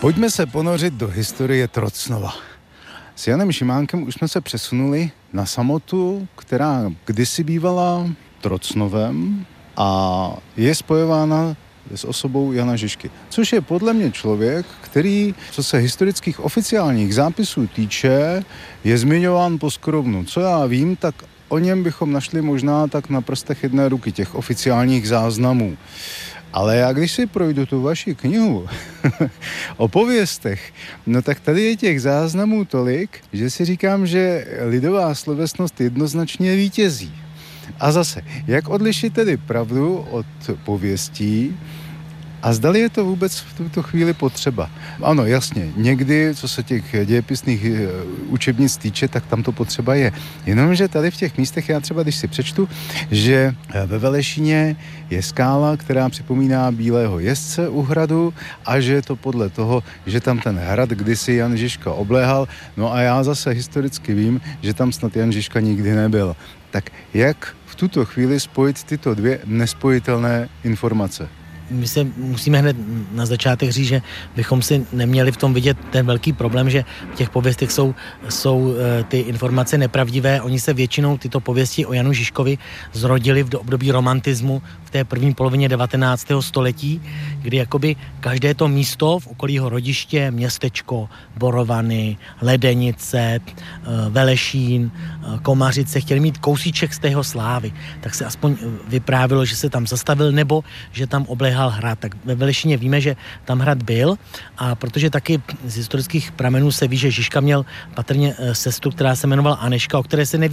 Pojďme se ponořit do historie Trocnova. S Janem Šimánkem už jsme se přesunuli na samotu, která kdysi bývala Trocnovem a je spojována s osobou Jana Žižky. Což je podle mě člověk, který, co se historických oficiálních zápisů týče, je zmiňován poskromnu. Co já vím, tak o něm bychom našli možná tak na prstech jedné ruky těch oficiálních záznamů. Ale já když si projdu tu vaši knihu o pověstech, no tak tady je těch záznamů tolik, že si říkám, že lidová slovesnost jednoznačně vítězí. A zase, jak odlišit tedy pravdu od pověstí a zdali je to vůbec v tuto chvíli potřeba? Ano, jasně, někdy, co se těch dějepisných učebnic týče, tak tam to potřeba je. Jenomže tady v těch místech, já třeba, když si přečtu, že ve Velešíně je skála, která připomíná bílého jezdce u hradu a že je to podle toho, že tam ten hrad kdysi Jan Žižka obléhal, no a já zase historicky vím, že tam snad Jan Žižka nikdy nebyl. Tak jak v tuto chvíli spojit tyto dvě nespojitelné informace? My se musíme hned na začátek říct, že bychom si neměli v tom vidět ten velký problém, že v těch pověstech jsou ty informace nepravdivé. Oni se většinou tyto pověsti o Janu Žižkovi zrodili v období romantismu v té první polovině 19. století, kdy jakoby každé to místo v okolí jeho rodiště, městečko, Borovany, Ledenice, Velešín, Komařice chtěli mít kousíček z té jeho slávy. Tak se aspoň vyprávilo, že se tam zastavil nebo že tam obléhal hrad. Tak ve Velešíně víme, že tam hrad byl a protože taky z historických pramenů se ví, že Žižka měl patrně sestru, která se jmenovala Aneška, o které se neví